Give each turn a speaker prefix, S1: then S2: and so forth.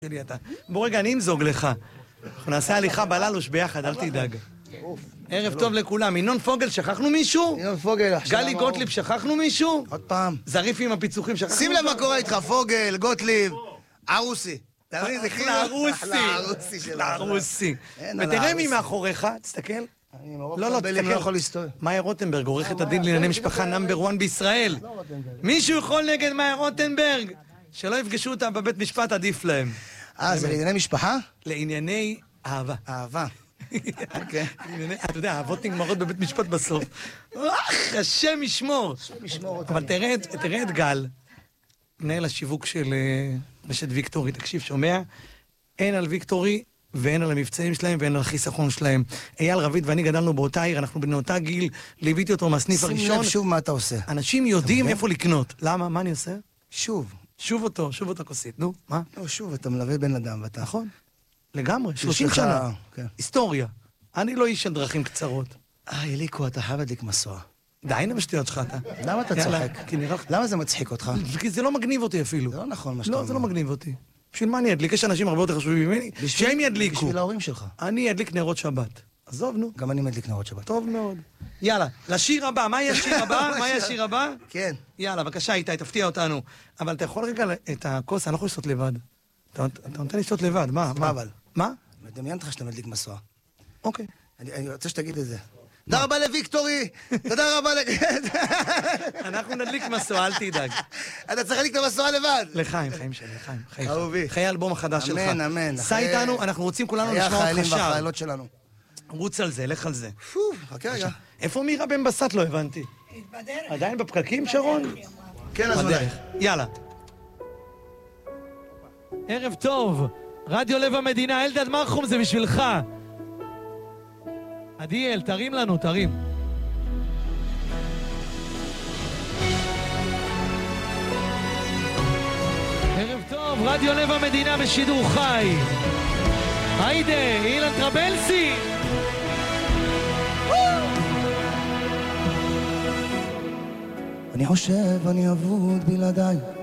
S1: שלי אתה. בוא רגע, אני אמזוג לך. אנחנו נעשה הליכה בללוש ביחד, אל תדאג. ערב טוב לכולם. ינון פוגל, שכחנו מישהו?
S2: ינון פוגל.
S1: גלי גוטליב, שכחנו מישהו?
S2: עוד פעם.
S1: זריף עם הפיצוחים, שכחנו?
S2: שים לב מה קורה איתך, פוגל, גוטליב. ערוסי.
S1: אחלה ערוסי. אחלה ערוסי. ותראה מי מאחוריך, תסתכל.
S2: לא, תסתכל. לא יכול להסתובב.
S1: מאיה רוטנברג, עורכת הדין לענייני משפחה נאמבר 1 בישראל. מישהו יכול נגד מאיה רוטנברג? שלא יפגשו אותה בבית משפט, עדיף להם.
S2: זה לענייני משפחה?
S1: לענייני אהבה.
S2: אהבה. אוקיי.
S1: אתה יודע, אהבות נגמרות בבית משפט בסוף. השם ישמור. אבל תראה את גל, מנהל השיווק של רשת ויקטורי. תקשיב, שומע? אין על ויקטורי ואין על המבצעים שלהם ואין על החיסכון שלהם. אייל רביד ואני גדלנו באותה עיר, אנחנו בני אותה גיל, ליוויתי אותו מהסניף הראשון.
S2: שים לב שוב מה אתה עושה.
S1: אנשים יודעים איפה לקנות. למה? מה אני עושה?
S2: שוב
S1: שוב אותו כוסית, נו, מה?
S2: לא, שוב, אתה מלווה בן אדם ואתה...
S1: נכון, לגמרי, 30 שנה, היסטוריה. אני לא איש של דרכים קצרות.
S2: אליקו, אתה חייב להדליק מסוע.
S1: די, הנה בשטויות שלך אתה.
S2: למה אתה צוחק? למה זה מצחיק אותך?
S1: כי זה לא מגניב אותי אפילו.
S2: זה לא נכון מה שאתה אומר.
S1: לא, זה לא מגניב אותי. בשביל מה אני אדליק? יש אנשים הרבה יותר חשובים ממני, שהם ידליקו.
S2: בשביל ההורים שלך.
S1: אני אדליק נרות שבת. עזוב, נו.
S2: גם אני מדליק נרות שבת.
S1: טוב מאוד. יאללה, לשיר הבא. מה יהיה השיר הבא? מה יהיה השיר הבא?
S2: כן.
S1: יאללה, בבקשה, איתי, תפתיע אותנו. אבל אתה יכול רגע את הכוס, אני לא יכול לשתות לבד. אתה נותן לשתות לבד, מה?
S2: מה אבל?
S1: מה?
S2: מדמיין אותך שאתה מדליק מסוע.
S1: אוקיי.
S2: אני רוצה שתגיד את זה. תודה רבה לוויקטורי! תודה רבה
S1: אנחנו נדליק מסוע, אל תדאג.
S2: אתה צריך להדליק את המסוע לבד.
S1: לחיים, חיים שלי, חיים.
S2: אהובי.
S1: חיי האלבום החדש שלך.
S2: אמן, אמן.
S1: סע איתנו, אנחנו רוצים כולנו לשמוע אותך שר.
S2: החיילים והחיילות שלנו.
S1: רוץ על זה, לך על זה.
S2: חכה רגע.
S1: איפה מירה בן בסט? לא הבנתי. עדיין בפקקים, שרון?
S2: כן, אז בדרך.
S1: יאללה. ערב טוב, רדיו לב המדינה, אלדד מרחום, זה בשבילך. עדיאל, תרים לנו, תרים. ערב טוב, רדיו לב המדינה בשידור חי. היידה, אילן טרבלסי.
S2: אני חושב, אני אבוד בלעדיי.